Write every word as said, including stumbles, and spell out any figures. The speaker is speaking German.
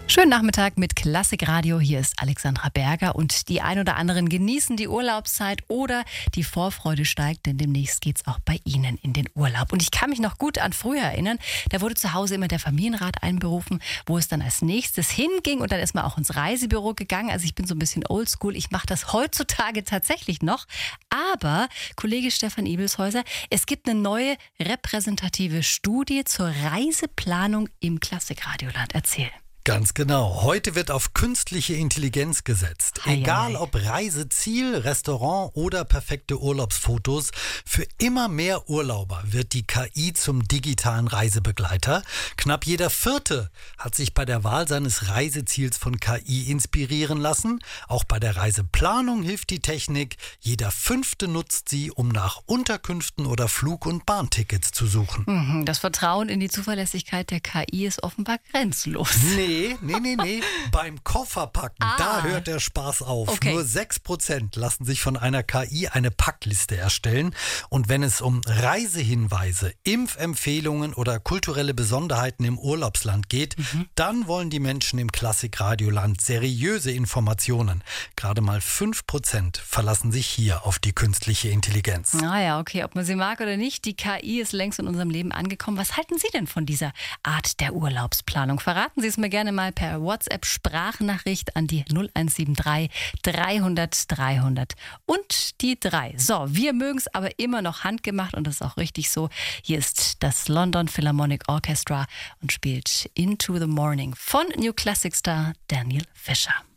Schönen Nachmittag mit Klassikradio. Hier ist Alexandra Berger und die ein oder anderen genießen die Urlaubszeit oder die Vorfreude steigt, denn demnächst geht's auch bei Ihnen in den Urlaub. Und ich kann mich noch gut an früher erinnern, da wurde zu Hause immer der Familienrat einberufen, wo es dann als nächstes hinging und dann ist man auch ins Reisebüro gegangen. Also ich bin so ein bisschen oldschool, ich mache das heutzutage tatsächlich noch. Aber, Kollege Stefan Ibelshäuser, es gibt eine neue repräsentative Studie zur Reiseplanung im Klassikradioland. Erzähl. Ganz genau. Heute wird auf künstliche Intelligenz gesetzt. Hei, Egal hei. ob Reiseziel, Restaurant oder perfekte Urlaubsfotos, für immer mehr Urlauber wird die K I zum digitalen Reisebegleiter. Knapp jeder Vierte hat sich bei der Wahl seines Reiseziels von K I inspirieren lassen. Auch bei der Reiseplanung hilft die Technik. Jeder Fünfte nutzt sie, um nach Unterkünften oder Flug- und Bahntickets zu suchen. Mhm, das Vertrauen in die Zuverlässigkeit der K I ist offenbar grenzlos. Nee, nee, nee, nee. Beim Kofferpacken, Ah. da hört der Spaß auf. Okay. Nur sechs Prozent lassen sich von einer K I eine Packliste erstellen. Und wenn es um Reisehinweise, Impfempfehlungen oder kulturelle Besonderheiten im Urlaubsland geht, Mhm. dann wollen die Menschen im Klassikradioland seriöse Informationen. Gerade mal fünf Prozent verlassen sich hier auf die künstliche Intelligenz. Ah ja, okay, ob man sie mag oder nicht, die K I ist längst in unserem Leben angekommen. Was halten Sie denn von dieser Art der Urlaubsplanung? Verraten Sie es mir gerne mal per WhatsApp-Sprachnachricht an die null eins sieben drei dreihundert dreihundert und die drei. So, wir mögen es aber immer noch handgemacht und das ist auch richtig so. Hier ist das London Philharmonic Orchestra und spielt Into the Morning von New Classic Star Daniel Fisher.